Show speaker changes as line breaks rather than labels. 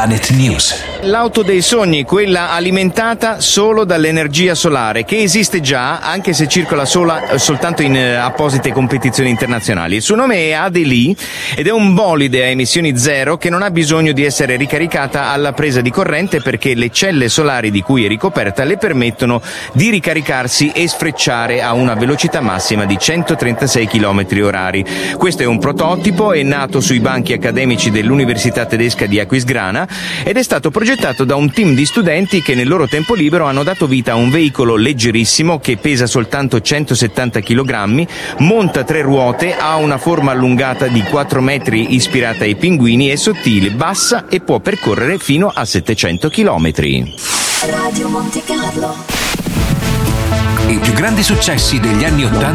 Planet News.
L'auto dei sogni, quella alimentata solo dall'energia solare, che esiste già, anche se circola soltanto in apposite competizioni internazionali. Il suo nome è Adelie ed è un bolide a emissioni zero che non ha bisogno di essere ricaricata alla presa di corrente perché le celle solari di cui è ricoperta le permettono di ricaricarsi e sfrecciare a una velocità massima di 136 km/h. Questo è un prototipo, è nato sui banchi accademici dell'Università tedesca di Aquisgrana ed è stato progettato da un team di studenti che nel loro tempo libero hanno dato vita a un veicolo leggerissimo che pesa soltanto 170 kg, monta 3 ruote, ha una forma allungata di 4 metri ispirata ai pinguini, è sottile, bassa e può percorrere fino a 700 km.
Radio Monte Carlo.
I più grandi successi degli anni '80